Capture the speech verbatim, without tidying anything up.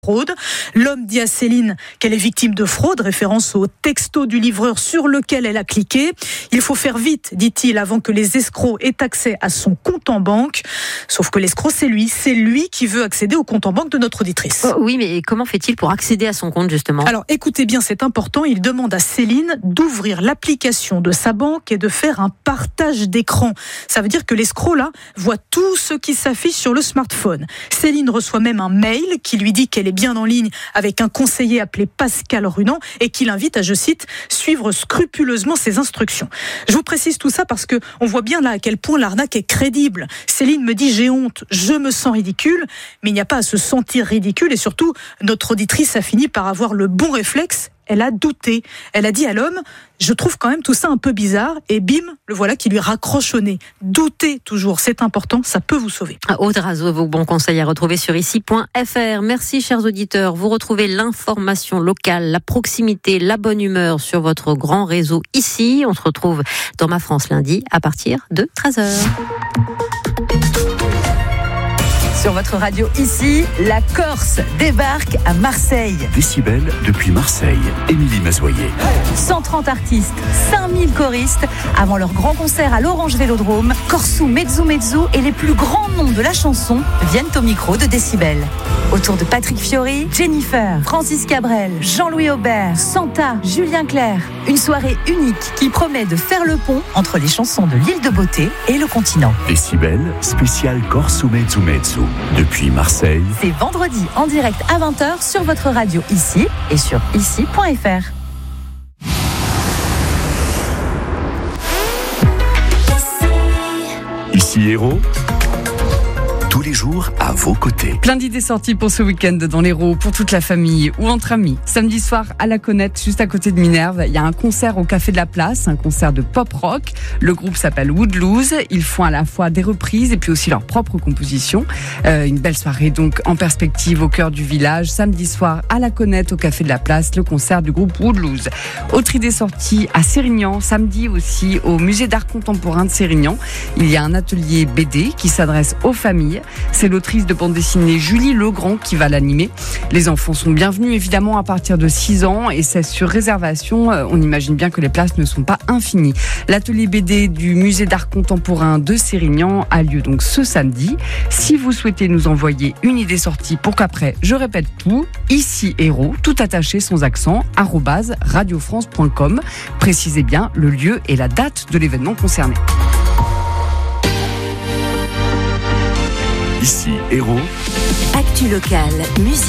fraude. L'homme dit à Céline qu'elle est victime de fraude, référence au texto du livreur sur lequel elle a cliqué. Il faut faire vite, dit-il, avant que les escrocs aient accès à son compte en banque. Sauf que l'escroc, c'est lui. C'est lui qui veut accéder au compte en banque de notre auditrice. Oh, oui, mais comment fait-il pour accéder à son compte, justement ? Alors, écoutez bien, c'est important. Il demande à Céline d'ouvrir l'application de sa banque et de faire un partage d'écran. Ça veut dire que l'escroc, là, voit tout ce qui s'affiche sur le smartphone. Céline reçoit même un mail qui lui dit qu'elle est bien en ligne avec un conseiller appelé Pascal Runand et qui l'invite à, je cite, suivre scrupuleusement ses instructions. Je vous précise tout ça parce que on voit bien là à quel point l'arnaque est crédible. Céline me dit j'ai honte, je me sens ridicule, mais il n'y a pas à se sentir ridicule et surtout notre auditrice a fini par avoir le bon réflexe. Elle a douté. Elle a dit à l'homme, je trouve quand même tout ça un peu bizarre. Et bim, le voilà qui lui raccroche au nez. Doutez toujours, c'est important, ça peut vous sauver. Aude Razo, vos bons conseils à retrouver sur ici point f r. Merci chers auditeurs. Vous retrouvez l'information locale, la proximité, la bonne humeur sur votre grand réseau ici. On se retrouve dans Ma France lundi à partir de treize heures. Sur votre radio ici, la Corse débarque à Marseille. Décibel depuis Marseille. Émilie Mazoyer. cent trente artistes, cinq mille choristes. Avant leur grand concert à l'Orange Vélodrome, Corsou, Mezzo Mezzo et les plus grands noms de la chanson viennent au micro de Décibel. Autour de Patrick Fiori, Jennifer, Francis Cabrel, Jean-Louis Aubert, Santa, Julien Clerc. Une soirée unique qui promet de faire le pont entre les chansons de l'île de Beauté et le continent. Décibel, spécial Corsou Mezzo Mezzo. Depuis Marseille. C'est vendredi en direct à vingt heures sur votre radio ici et sur ici point f r. Ici Héros. Tous les jours à vos côtés. Plein d'idées sorties pour ce week-end dans l'Hérault, pour toute la famille ou entre amis. Samedi soir à la Connette, juste à côté de Minerve, il y a un concert au Café de la Place, un concert de pop-rock. Le groupe s'appelle Woodloose. Ils font à la fois des reprises et puis aussi leurs propres compositions. Euh, une belle soirée donc en perspective au cœur du village. Samedi soir à la Connette, au Café de la Place, le concert du groupe Woodloose. Autre idée sortie à Sérignan, samedi aussi au Musée d'art contemporain de Sérignan. Il y a un atelier B D qui s'adresse aux familles. C'est l'autrice de bande dessinée Julie Legrand qui va l'animer. Les enfants sont bienvenus évidemment à partir de six ans et c'est sur réservation. On imagine bien que les places ne sont pas infinies. L'atelier B D du Musée d'art contemporain de Sérignan a lieu donc ce samedi. Si vous souhaitez nous envoyer une idée sortie pour qu'après je répète tout, ici Héros, tout attaché sans accent, arobase radiofrance point com. Précisez bien le lieu et la date de l'événement concerné. Ici Héros. Actu locale, musique.